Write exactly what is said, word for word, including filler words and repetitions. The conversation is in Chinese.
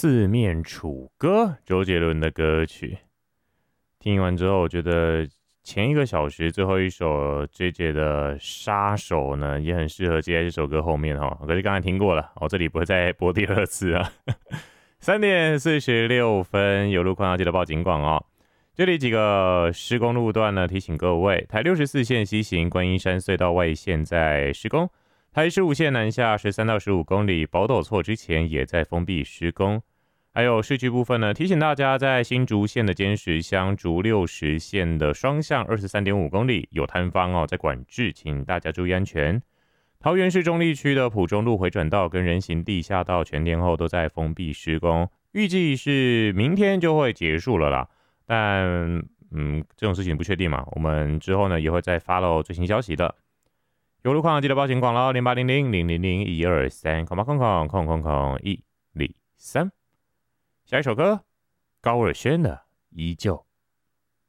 四面楚歌，周杰伦的歌曲。听完之后，我觉得前一个小时最后一首 J J 的杀手呢，也很适合接在这首歌后面哈。可是刚才听过了，我、哦、这里不会再播第二次啊。三点四十六分，有路况要记得报警广哦。这里几个施工路段呢，提醒各位，台六十四线西行观音山隧道外线在施工。台十五线南下十三到十五公里，宝斗错之前也在封闭施工。还有市区部分呢，提醒大家在新竹县的尖石乡竹六十线的双向二十三点五公里有摊方哦，在管制，请大家注意安全。桃园市中坜区的埔中路回转道跟人行地下道全天候都在封闭施工，预计是明天就会结束了啦。但嗯，这种事情不确定嘛，我们之后呢也会再follow最新消息的。有路况记得报警广咯，零八零零零零零一二三，空八空空空空空一零三。下一首歌，高尔宣的《依旧》。